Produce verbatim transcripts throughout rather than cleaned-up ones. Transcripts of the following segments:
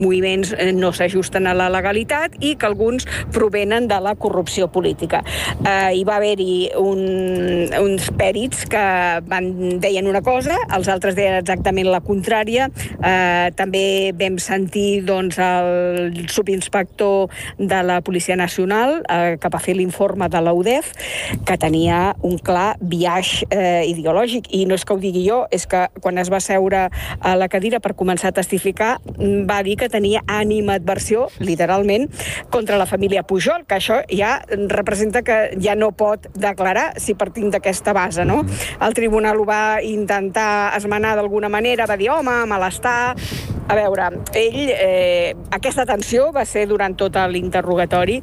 moviments no s'ajusten a la legalitat i que alguns provenen de la corrupció política. Eh, hi va haver-hi un, uns pèrits que van, deien una cosa, els altres deien exactament la contrària. Eh, també vam sentir doncs, el subinspector de la Policia Nacional eh, que va fer l'informe de la U D E F, que tenia un clar biaix eh, ideològic, i no és que ho digui jo, és que quan es va seure a la cadira per començar a testificar va dir que tenia animadversió, literalment, contra la família Pujol, que això ja representa que ja no pot declarar si partim d'aquesta base, no? El tribunal ho va intentar esmenar d'alguna manera, va dir, home, malestar. A veure, ell, eh, aquesta tensió va ser durant tot l'interrogatori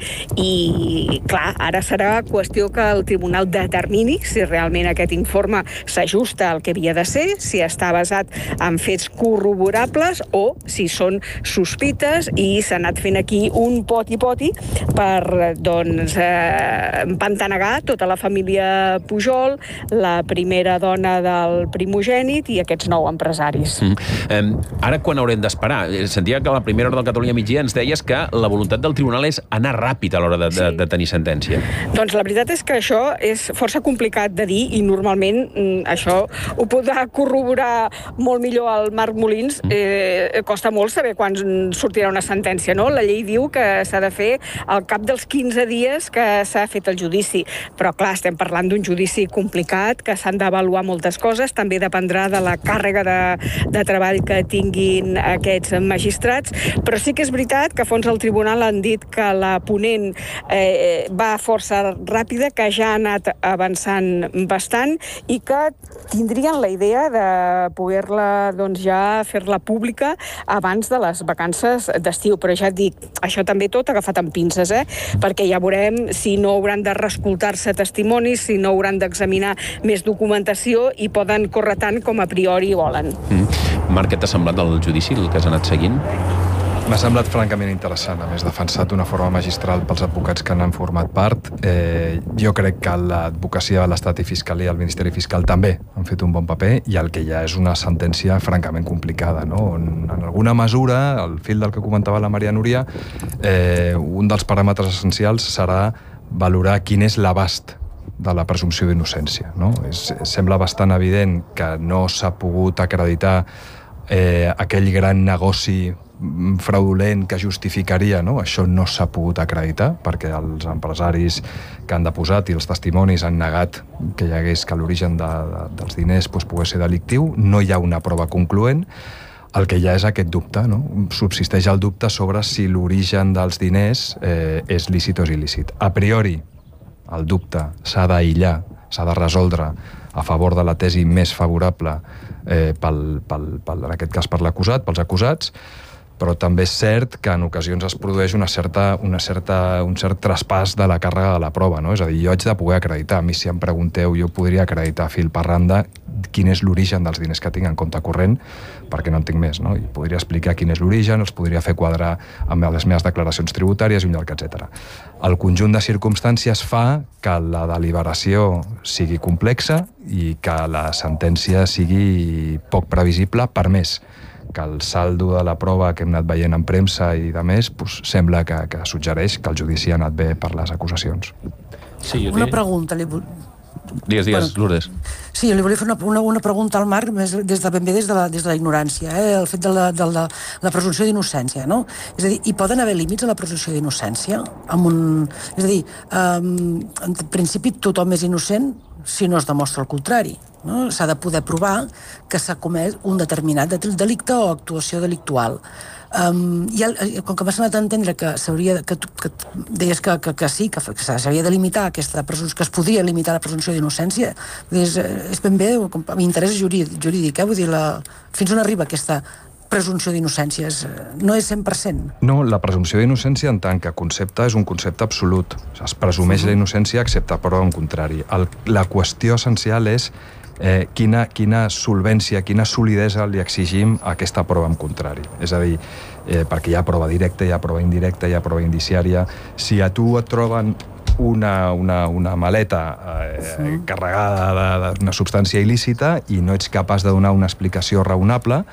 i, clar, ara serà qüestió que el tribunal determini si realment aquest informe s'ajusta al que havia de ser, si està basat en fets corroborables o si són sospites, i s'ha anat fent aquí un poti-poti per, doncs, eh, empantanegar tota la família Pujol, la primera dona del primogènit i aquests nou empresaris. Mm. Eh, ara, quan haurem d'esperar? Sentia que a la primera hora del Catalunya Migdia ens deies que la voluntat del tribunal és anar ràpid a l'hora de, de, de tenir sentència. Doncs la veritat és que això és força complicat de dir, i normalment mm, això ho podrà corroborar molt millor el Marc Molins. Eh, costa molt saber quan sortirà una sentència, no? La llei diu que s'ha de fer al cap dels quinze dies que s'ha fet el judici, però clar, estem parlant d'un judici complicat, que s'han d'avaluar moltes coses, també dependrà de la càrrega de, de treball que tinguin aquests magistrats, però sí que és veritat que a fons el tribunal han dit que la ponent eh, va força ràpida, que ja ha anat avançant bastant i que tindrien la idea de poder-la, doncs, ja fer-la pública abans de les vacances d'estiu, però ja et dic, això també tot agafat amb pinces, eh? Perquè ja veurem si no hauran de reescoltar-se testimonis, si no hauran d'examinar més documentació i poden córrer tant com a priori volen. Mm. Marc, què t'ha semblat el judici, el que has anat seguint? M'ha semblat francament interessant, a més, defensat d'una forma magistral pels advocats que n'han format part. Eh, jo crec que l'advocacia de l'Estat i Fiscalia, el Ministeri Fiscal, també han fet un bon paper, i el que ja és una sentència francament complicada, no? On, en alguna mesura, al fil del que comentava la Maria Núria, eh, un dels paràmetres essencials serà valorar quin és l'abast de la presumpció d'innocència, no? És, sembla bastant evident que no s'ha pogut acreditar eh, aquell gran negoci fraudulent que justificaria, no? Això no s'ha pogut acreditar perquè els empresaris que han deposat i els testimonis han negat que hi hagués, que l'origen de, de, dels diners doncs, pogués ser delictiu. No hi ha una prova concloent. El que hi ha és aquest dubte, no? Subsisteix el dubte sobre si l'origen dels diners eh, és lícit o és il·lícit. A priori, el dubte s'ha d'aïllar, s'ha de resoldre a favor de la tesi més favorable, eh, pel, pel, pel, en aquest cas per l'acusat, pels acusats, però també és cert que en ocasions es produeix una certa, una certa, un cert traspàs de la càrrega de la prova, no? És a dir, jo haig de poder acreditar. A mi, si em pregunteu, jo podria acreditar fil per randa quin és l'origen dels diners que tinc en compte corrent, perquè no en tinc més, no? I podria explicar quin és l'origen, els podria fer quadrar amb les meves declaracions tributàries i un llarg, etcètera. El conjunt de circumstàncies fa que la deliberació sigui complexa i que la sentència sigui poc previsible, per més que el saldo de la prova que hem anat veient en premsa i de més, doncs, sembla que, que suggereix que el judici ha anat bé per les acusacions. Sí, una diria... pregunta. Li... Digues, digues, bueno, Lourdes. Sí, li volia fer una, una, una pregunta al Marc, més des de, ben bé des de la, des de la ignorància, eh? El fet de la, de la, la presumpció d'innocència, no? És a dir, hi poden haver límits a la presumpció d'innocència? Amb un... És a dir, um, en principi tothom és innocent si no es demostra el contrari, no? S'ha de poder provar que s'ha comès un determinat delicte o actuació delictual. Um, i el, com que m'has anat a entendre que s'hauria, que, que deies que, que, que sí, que, que s'havia de limitar aquesta presumpció, que es podria limitar la presumpció d'innocència, és, és ben bé, m'interès jurídic, jurídic, eh? Vull dir, la, fins on arriba aquesta presumpció d'innocència? No és cent per cent. No, la presumpció d'innocència en tant que concepte és un concepte absolut. Es presumeix uh-huh. la innocència excepte prova en contrari. El, la qüestió essencial és eh, quina, quina solvència, quina solidesa li exigim a aquesta prova en contrari. És a dir, eh, perquè hi ha prova directa, hi ha prova indirecta, hi ha prova indiciària. Si a tu et troben una, una, una maleta eh, sí. carregada d'una substància il·lícita i no ets capaç de donar una explicació raonable,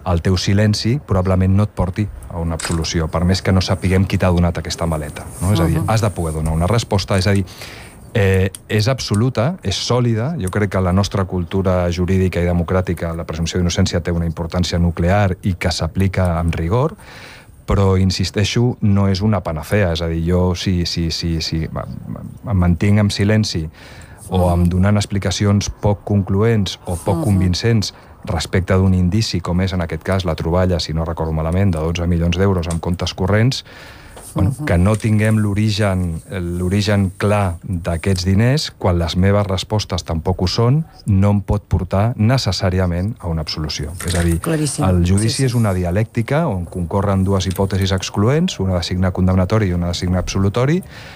el teu silenci probablement no et porti a una absolució, per més que no sapiguem qui t'ha donat aquesta maleta. No? És a dir, has de poder donar una resposta, és a dir, eh, és absoluta, és sòlida. Jo crec que la nostra cultura jurídica i democràtica la presumpció d'innocència té una importància nuclear i que s'aplica amb rigor, però, insisteixo, no és una panacea. És a dir, jo si, si, si, si em mantinc en silenci o em donant explicacions poc concloents o poc convincents respecte d'un indici, com és en aquest cas la troballa, si no recordo malament, de dotze milions d'euros en comptes corrents, bueno, que no tinguem l'origen l'origen clar d'aquests diners, quan les meves respostes tampoc ho són, no em pot portar necessàriament a una absolució. És a dir, Claríssim. el judici Sí, sí. és una dialèctica on concorren dues hipòtesis excloents, una de signe condemnatori i una de signe absolutori,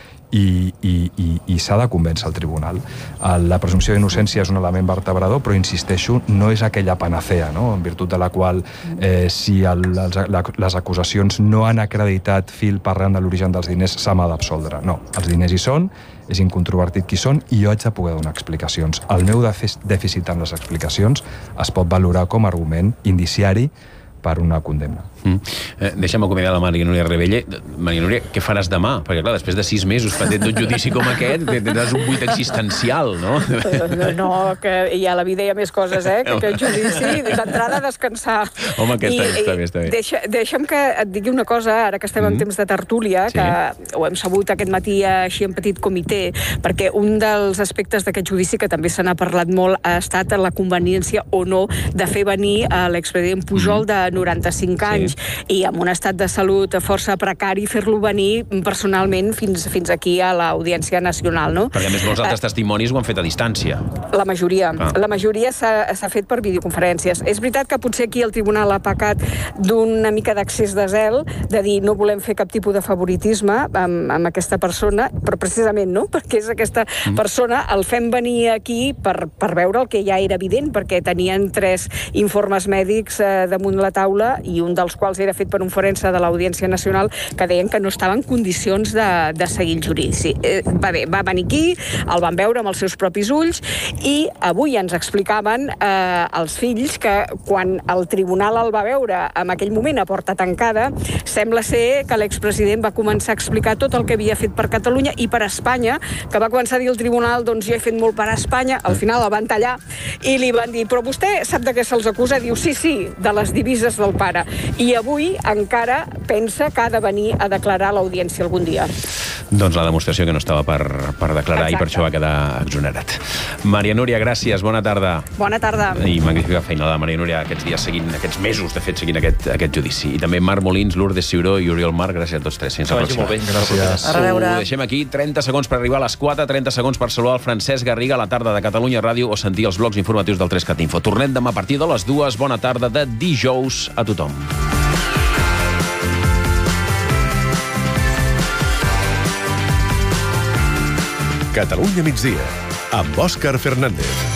i, i, i, i s'ha de convèncer el tribunal. La presumpció d'innocència és un element vertebrador, però, insisteixo, no és aquella panacea, no? En virtut de la qual, eh, si el, les, les acusacions no han acreditat fil per randa l'origen dels diners, se m'ha d'absoldre. No, els diners hi són, és incontrovertit qui són, i jo haig de poder donar explicacions. El meu dèficit en les explicacions es pot valorar com a argument indiciari per una condemna. Mm. Eh, deixa'm acomiadar la Maria Núria Rebelle. Maria Núria, què faràs demà? Perquè, clar, després de sis mesos pendent d'un judici com aquest, tindràs un buit existencial, no? No, que hi ha a la vida hi ha més coses, eh, que aquest judici. D'entrada, descansar. Home, que està, I, està bé, està bé. Deixa, deixa'm que et digui una cosa, ara que estem mm. en temps de tertúlia, Sí. que ho hem sabut aquest matí així en petit comitè, perquè un dels aspectes d'aquest judici, que també se n'ha parlat molt, ha estat la conveniència o no de fer venir a l'expedient Pujol mm. de noranta-cinc anys, sí. i amb un estat de salut força precari, fer-lo venir personalment fins, fins aquí a l'Audiència Nacional, no? Perquè, a més, molts altres testimonis ho han fet a distància. La majoria. Ah. La majoria s'ha fet per videoconferències. És veritat que potser aquí el tribunal ha pecat d'una mica d'accés de zel, de dir no volem fer cap tipus de favoritisme amb, amb aquesta persona, però precisament no, perquè és aquesta mm. persona, el fem venir aquí per, per veure el que ja era evident, perquè tenien tres informes mèdics eh, damunt la taula, i un dels quals era fet per un forense de l'Audiència Nacional, que deien que no estava en condicions de, de seguir el judici. Eh, va bé, va venir aquí, el van veure amb els seus propis ulls, i avui ens explicaven eh, els fills que quan el tribunal el va veure en aquell moment a porta tancada, sembla ser que l'expresident va començar a explicar tot el que havia fet per Catalunya i per Espanya, que va començar a dir al tribunal, doncs jo he fet molt per Espanya, al final el van tallar i li van dir, però vostè sap de què se'ls acusa? Diu, sí, sí, de les divises del pare. I avui encara pensa que ha de venir a declarar a l'audiència algun dia. Doncs la demostració que no estava per, per declarar. Exacte. I per això va quedar exonerat. Maria Núria, gràcies, bona tarda. Bona tarda. I magnífica feina la Maria Núria aquests dies seguint, aquests mesos, de fet, seguint aquest, aquest judici. I també Marc Molins, Lourdes Ciuró i Oriol Marc, gràcies a tots tres. Fins la pròxima. Gràcies. A reveure. Ho deixem aquí, trenta segons per arribar a les quatre, trenta segons per saludar el Francesc Garriga a la tarda de Catalunya Ràdio o sentir els blocs informatius del tres cat info. Tornem demà a partir de les dues. Bona tarda de dijous a tothom. Catalunya migdia, amb Òscar Fernández.